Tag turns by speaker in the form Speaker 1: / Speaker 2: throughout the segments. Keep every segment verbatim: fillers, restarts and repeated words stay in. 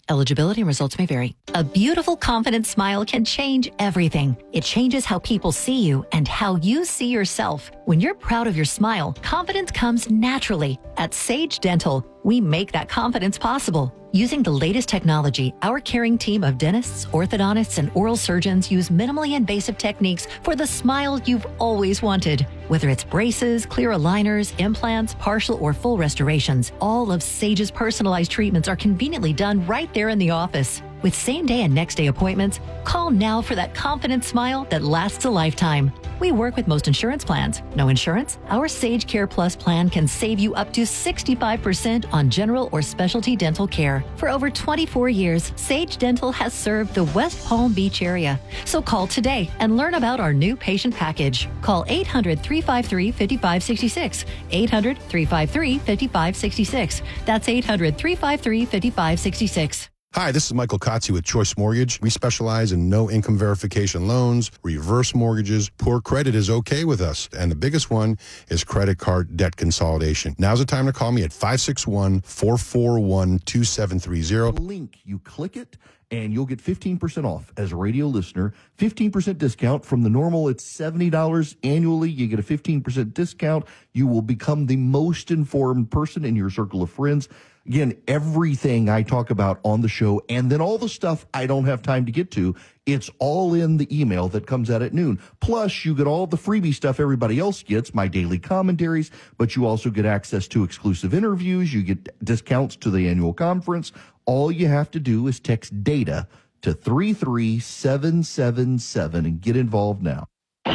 Speaker 1: Eligibility and results may vary. A beautiful, confident smile can change everything. It changes how people see you and how you see yourself. When you're proud of your smile, confidence comes naturally. At Sage Dental, we make that confidence possible. Using the latest technology, our caring team of dentists, orthodontists, and oral surgeons use minimally invasive techniques for the smile you've always wanted. Whether it's braces, clear aligners, implants, partial or full restorations, all of Sage's personalized treatments are conveniently done right there in the office. With same-day and next-day appointments, call now for that confident smile that lasts a lifetime. We work with most insurance plans. No insurance? Our Sage Care Plus plan can save you up to sixty-five percent on general or specialty dental care. For over twenty-four years, Sage Dental has served the West Palm Beach area. So call today and learn about our new patient package. Call eight hundred, three five three, five five six six. eight hundred, three five three, five five six six. That's eight hundred, three five three, five five six six.
Speaker 2: Hi, this is Michael Kotze with Choice Mortgage. We specialize in no income verification loans, reverse mortgages. Poor credit is okay with us. And the biggest one is credit card debt consolidation. Now's the time to call me at five six one, four four one, two seven three zero.
Speaker 3: Link, you click it, and you'll get fifteen percent off as a radio listener. fifteen percent discount from the normal. It's seventy dollars annually. You get a fifteen percent discount. You will become the most informed person in your circle of friends. Again, everything I talk about on the show, and then all the stuff I don't have time to get to, it's all in the email that comes out at noon. Plus, you get all the freebie stuff everybody else gets, my daily commentaries, but you also get access to exclusive interviews. You get discounts to the annual conference. All you have to do is text DATA to three three seven seven seven and get involved now.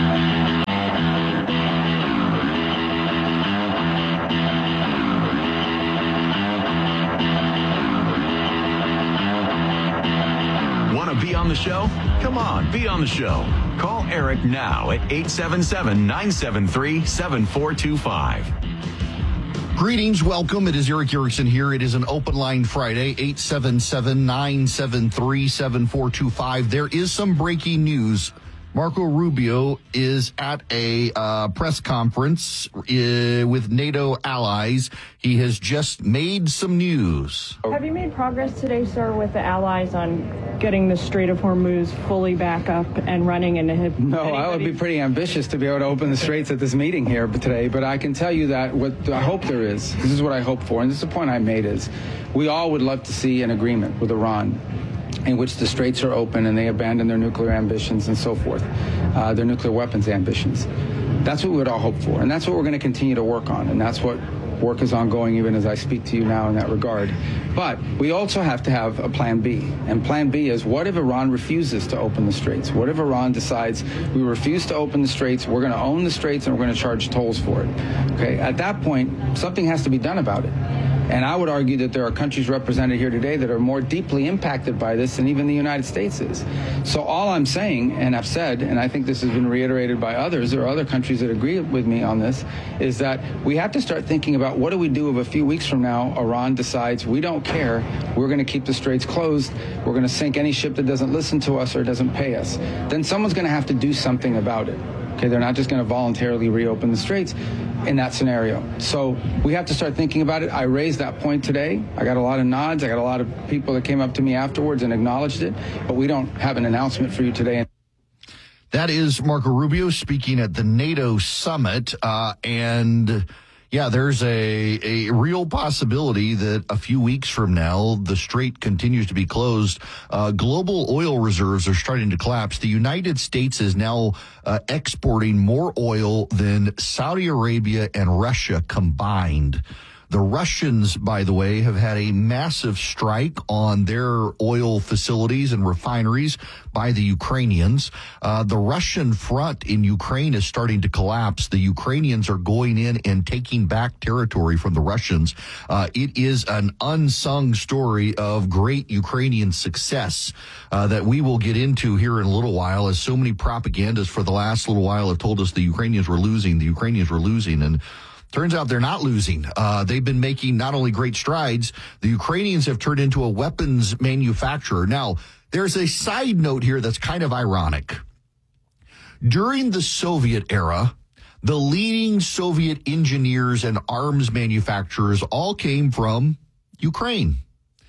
Speaker 4: Be on the show? Come on, be on the show. Call Eric now at eight seven seven, nine seven three, seven four two five.
Speaker 3: Greetings, welcome. It is Eric Erickson here. It is an open line Friday, eight seven seven, nine seven three, seven four two five. There is some breaking news. Marco Rubio is at a uh, press conference uh, with NATO allies. He has just made some news.
Speaker 5: Have you made progress today, sir, with the allies on getting the Strait of Hormuz fully back up and running? And have
Speaker 6: no,
Speaker 5: anybody...
Speaker 6: I would be pretty ambitious to be able to open the straits at this meeting here today. But I can tell you that what I hope there is, this is what I hope for, and this is the point I made, is we all would love to see an agreement with Iran in which the straits are open and they abandon their nuclear ambitions and so forth, uh, their nuclear weapons ambitions. That's what we would all hope for, and that's what we're going to continue to work on, and that's what work is ongoing even as I speak to you now in that regard. But we also have to have a plan B, and plan B is, what if Iran refuses to open the straits? What if Iran decides we refuse to open the straits, we're going to own the straits, and we're going to charge tolls for it? Okay, at that point, something has to be done about it. And I would argue that there are countries represented here today that are more deeply impacted by this than even the United States is. So all I'm saying, and I've said, and I think this has been reiterated by others, there are other countries that agree with me on this, is that we have to start thinking about what do we do if a few weeks from now Iran decides we don't care, we're going to keep the straits closed, we're going to sink any ship that doesn't listen to us or doesn't pay us. Then someone's going to have to do something about it. Okay, they're not just going to voluntarily reopen the straits in that scenario. So we have to start thinking about it. I raised that point today. I got a lot of nods. I got a lot of people that came up to me afterwards and acknowledged it, but we don't have an announcement for you today.
Speaker 3: That is Marco Rubio speaking at the NATO summit, uh, and yeah, there's a, a real possibility that a few weeks from now, the strait continues to be closed. Uh, global oil reserves are starting to collapse. The United States is now uh, exporting more oil than Saudi Arabia and Russia combined. The Russians, by the way, have had a massive strike on their oil facilities and refineries by the Ukrainians. Uh, the Russian front in Ukraine is starting to collapse. The Ukrainians are going in and taking back territory from the Russians. Uh, it is an unsung story of great Ukrainian success uh, that we will get into here in a little while, as so many propagandists for the last little while have told us the Ukrainians were losing, the Ukrainians were losing, and turns out they're not losing. Uh, they've been making not only great strides, the Ukrainians have turned into a weapons manufacturer. Now, there's a side note here that's kind of ironic. During the Soviet era, the leading Soviet engineers and arms manufacturers all came from Ukraine.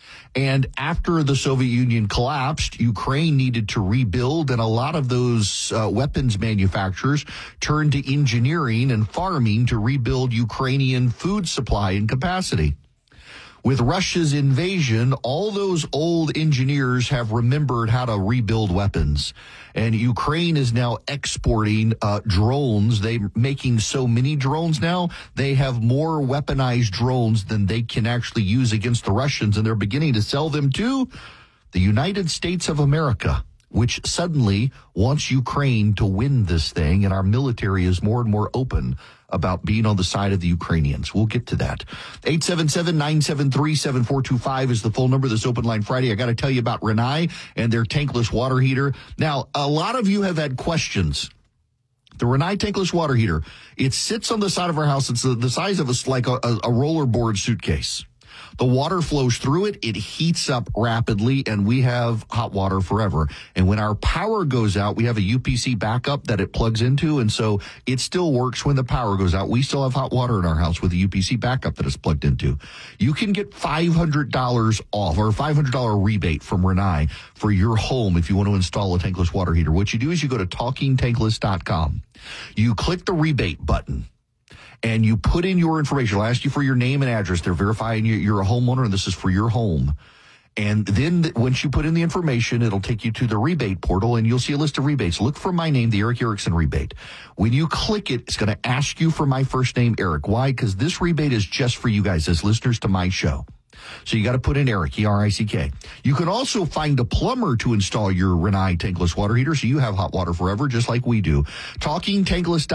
Speaker 3: And after the Soviet Union collapsed, Ukraine needed to rebuild, and a lot of those uh, weapons manufacturers turned to engineering and farming to rebuild Ukrainian food supply and capacity. With Russia's invasion, all those old engineers have remembered how to rebuild weapons. And Ukraine is now exporting uh, drones. They're making so many drones now, they have more weaponized drones than they can actually use against the Russians. And they're beginning to sell them to the United States of America, which suddenly wants Ukraine to win this thing. And our military is more and more open about being on the side of the Ukrainians. We'll get to that. eight seven seven, nine seven three, seven four two five is the phone number this Open Line Friday. I got to tell you about Rinnai and their tankless water heater. Now, a lot of you have had questions. The Rinnai tankless water heater, it sits on the side of our house. It's the, the size of a, like a, a rollerboard suitcase. The water flows through it. It heats up rapidly, and we have hot water forever. And when our power goes out, we have a U P C backup that it plugs into, and so it still works when the power goes out. We still have hot water in our house with a U P C backup that it's plugged into. You can get five hundred dollars off or a five hundred dollars rebate from Rinnai for your home if you want to install a tankless water heater. What you do is you go to talking tankless dot com. You click the rebate button, and you put in your information. It'll ask you for your name and address. They're verifying you, you're a homeowner, and this is for your home. And then th- once you put in the information, it'll take you to the rebate portal, and you'll see a list of rebates. Look for my name, the Eric Erickson rebate. When you click it, it's going to ask you for my first name, Eric. Why? Because this rebate is just for you guys as listeners to my show. So you got to put in Eric, E R I C K. You can also find a plumber to install your Rinnai tankless water heater so you have hot water forever, just like we do. talking tankless